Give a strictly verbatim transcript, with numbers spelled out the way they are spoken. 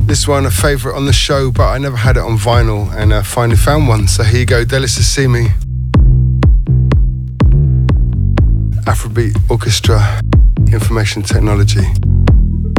This one, a favourite on the show, but I never had it on vinyl, and I finally found one. So here you go, Delis Assimi, Afrobeat Orchestra, Information Technology.